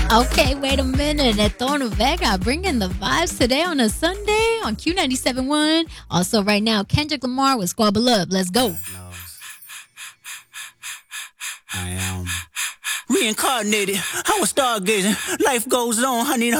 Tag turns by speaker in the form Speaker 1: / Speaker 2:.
Speaker 1: Okay, wait a minute. Etono Vega bringing the vibes today on a Sunday on Q97.1. Also, right now, Kendrick Lamar with Squabble Up. Let's go.
Speaker 2: I am reincarnated. I was stargazing. Life goes on. I need